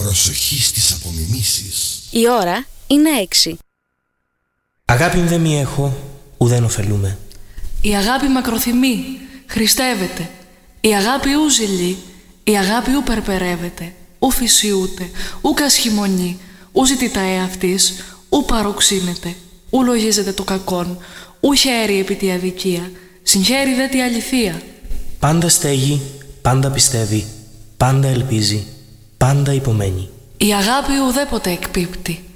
Προσοχή στις απομιμήσεις. Η ώρα είναι 6. Αγάπη δεν μη έχω, ουδέν ωφελούμε. Η αγάπη μακροθυμεί, χριστεύεται. Η αγάπη ου ζηλεί, η αγάπη ου περπερεύεται. Ου φυσιούται, ου κασχημονεί, ου ζητητά εαυτής, ου παροξύνεται. Ου λογίζεται το κακόν, ου χαίρει επί τη αδικία, συγχαίρει δε τη αληθεία. Πάντα στέγει, πάντα πιστεύει, πάντα ελπίζει, πάντα υπομένει. Η αγάπη ουδέποτε εκπίπτει,